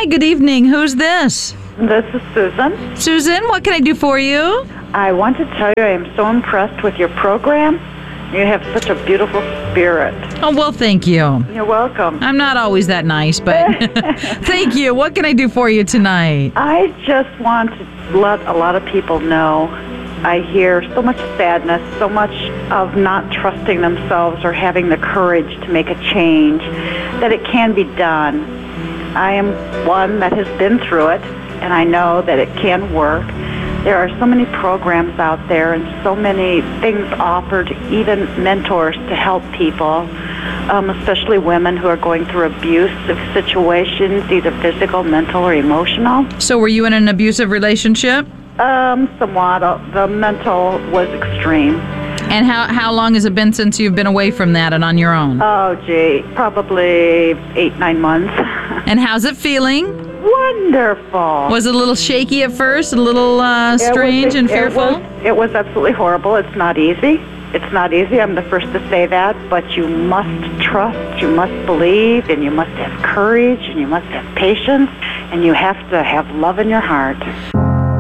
Hi, good evening. Who's this? This is Susan. Susan, what can I do for you? I want to tell you I am so impressed with your program. You have such a beautiful spirit. Oh, well, thank you. You're welcome. I'm not always that nice, but thank you. What can I do for you tonight? I just want to let a lot of people know I hear so much sadness, so much of not trusting themselves or having the courage to make a change, that it can be done. I am one that has been through it, and I know that it can work. There are so many programs out there and so many things offered, even mentors to help people, especially women who are going through abusive situations, either physical, mental, or emotional. So were you in an abusive relationship? Somewhat. The mental was extreme. And how long has it been since you've been away from that and on your own? Oh, gee, probably 8-9 months. And how's it feeling? Wonderful. Was it a little shaky at first, a little strange and fearful? It was absolutely horrible. It's not easy. It's not easy. I'm the first to say that. But you must trust, you must believe, and you must have courage, and you must have patience, and you have to have love in your heart.